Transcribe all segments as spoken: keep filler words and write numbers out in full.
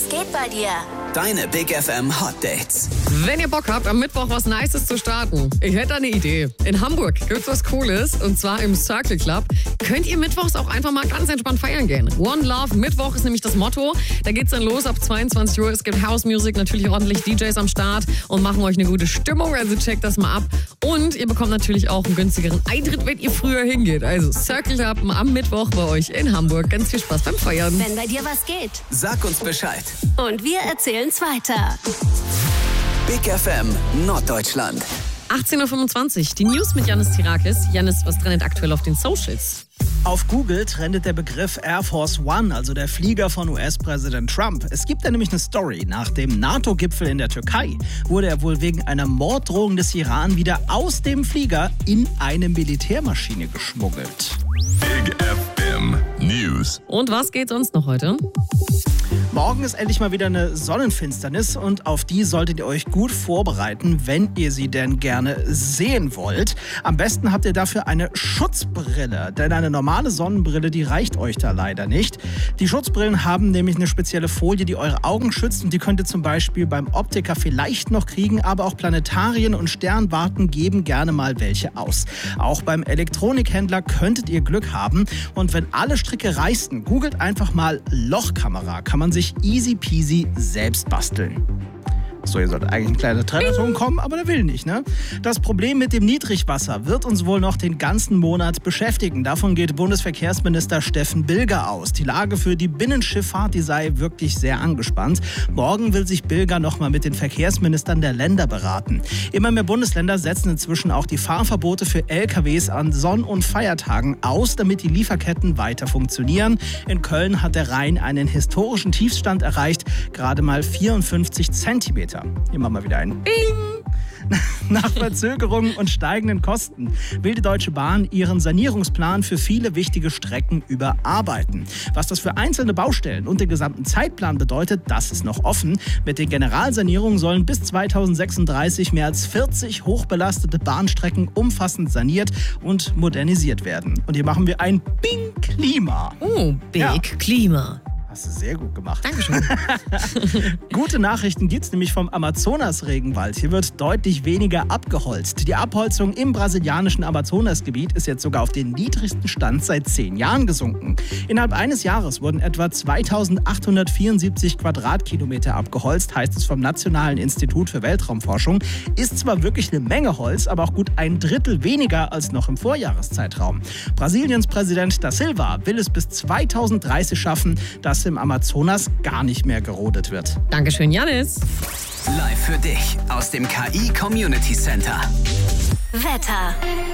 Was geht bei dir? Deine Big F M Hot Dates. Wenn ihr Bock habt, am Mittwoch was Nices zu starten, ich hätte eine Idee. In Hamburg gibt's was Cooles und zwar im Circle Club. Könnt ihr mittwochs auch einfach mal ganz entspannt feiern gehen. One Love Mittwoch ist nämlich das Motto. Da geht's dann los ab zweiundzwanzig Uhr. Es gibt House Music, natürlich ordentlich D Js am Start und machen euch eine gute Stimmung. Also checkt das mal ab. Und ihr bekommt natürlich auch einen günstigeren Eintritt, wenn ihr früher hingeht. Also Circle Club am Mittwoch bei euch in Hamburg. Ganz viel Spaß beim Feiern. Wenn bei dir was geht. Sag uns Bescheid. Und wir erzählen's weiter. Big F M Norddeutschland. achtzehn Uhr fünfundzwanzig, die News mit Yannis Tirakis. Yannis, was trendet aktuell auf den Socials? Auf Google trendet der Begriff Air Force One, also der Flieger von U S-Präsident Trump. Es gibt da nämlich eine Story. Nach dem NATO-Gipfel in der Türkei wurde er wohl wegen einer Morddrohung des Iran wieder aus dem Flieger in eine Militärmaschine geschmuggelt. Big F M News. Und was geht sonst noch heute? Morgen ist endlich mal wieder eine Sonnenfinsternis und auf die solltet ihr euch gut vorbereiten, wenn ihr sie denn gerne sehen wollt. Am besten habt ihr dafür eine Schutzbrille, denn eine normale Sonnenbrille, die reicht euch da leider nicht. Die Schutzbrillen haben nämlich eine spezielle Folie, die eure Augen schützt und die könnt ihr zum Beispiel beim Optiker vielleicht noch kriegen, aber auch Planetarien und Sternwarten geben gerne mal welche aus. Auch beim Elektronikhändler könntet ihr Glück haben und wenn alle Stricke reißen, googelt einfach mal Lochkamera, kann man sich easy peasy selbst basteln. So, hier sollte eigentlich ein kleiner Trailerton kommen, aber der will nicht, ne? Das Problem mit dem Niedrigwasser wird uns wohl noch den ganzen Monat beschäftigen. Davon geht Bundesverkehrsminister Steffen Bilger aus. Die Lage für die Binnenschifffahrt, die sei wirklich sehr angespannt. Morgen will sich Bilger nochmal mit den Verkehrsministern der Länder beraten. Immer mehr Bundesländer setzen inzwischen auch die Fahrverbote für L K Ws an Sonn- und Feiertagen aus, damit die Lieferketten weiter funktionieren. In Köln hat der Rhein einen historischen Tiefstand erreicht, gerade mal vierundfünfzig Zentimeter. Hier machen wir wieder einen Bing! Nach Verzögerungen und steigenden Kosten will die Deutsche Bahn ihren Sanierungsplan für viele wichtige Strecken überarbeiten. Was das für einzelne Baustellen und den gesamten Zeitplan bedeutet, das ist noch offen. Mit den Generalsanierungen sollen bis zweitausendsechsunddreißig mehr als vierzig hochbelastete Bahnstrecken umfassend saniert und modernisiert werden. Und hier machen wir ein Bing Klima. Oh, Big ja. Klima. Hast du sehr gut gemacht. Dankeschön. Gute Nachrichten gibt es nämlich vom Amazonas-Regenwald. Hier wird deutlich weniger abgeholzt. Die Abholzung im brasilianischen Amazonasgebiet ist jetzt sogar auf den niedrigsten Stand seit zehn Jahren gesunken. Innerhalb eines Jahres wurden etwa zweitausendachthundertvierundsiebzig Quadratkilometer abgeholzt, heißt es vom Nationalen Institut für Weltraumforschung. Ist zwar wirklich eine Menge Holz, aber auch gut ein Drittel weniger als noch im Vorjahreszeitraum. Brasiliens Präsident Da Silva will es bis zweitausenddreißig schaffen, dass im Amazonas gar nicht mehr gerodet wird. Dankeschön, Yannis. Live für dich aus dem K I Community Center. Wetter.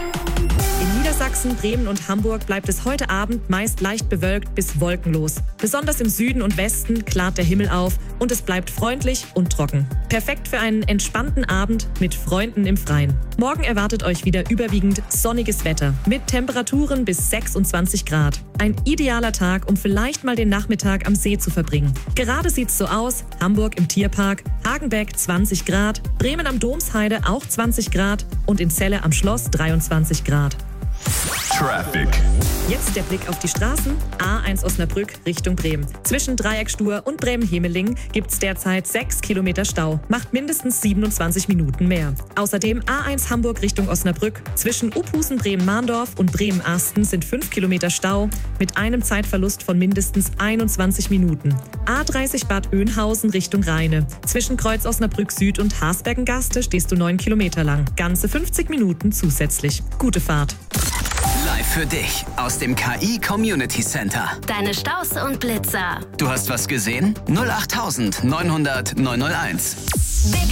In Niedersachsen, Bremen und Hamburg bleibt es heute Abend meist leicht bewölkt bis wolkenlos. Besonders im Süden und Westen klart der Himmel auf und es bleibt freundlich und trocken. Perfekt für einen entspannten Abend mit Freunden im Freien. Morgen erwartet euch wieder überwiegend sonniges Wetter mit Temperaturen bis sechsundzwanzig Grad. Ein idealer Tag, um vielleicht mal den Nachmittag am See zu verbringen. Gerade sieht's so aus: Hamburg im Tierpark, Hagenbeck zwanzig Grad, Bremen am Domsheide auch zwanzig Grad und in Celle am Schloss dreiundzwanzig Grad. Traffic. Jetzt der Blick auf die Straßen. A eins Osnabrück Richtung Bremen. Zwischen Dreieckstuhr und Bremen-Hemeling gibt's derzeit sechs Kilometer Stau. Macht mindestens siebenundzwanzig Minuten mehr. Außerdem A eins Hamburg Richtung Osnabrück. Zwischen Uphusen Bremen-Mahndorf und Bremen-Arsten sind fünf Kilometer Stau mit einem Zeitverlust von mindestens einundzwanzig Minuten. A dreißig Bad Oeynhausen Richtung Rheine. Zwischen Kreuz Osnabrück Süd und Haßbergengaste stehst du neun Kilometer lang. Ganze fünfzig Minuten zusätzlich. Gute Fahrt. Live für dich aus dem K I Community Center. Deine Staus und Blitzer. Du hast was gesehen? null acht neunhundert neunhunderteins. Big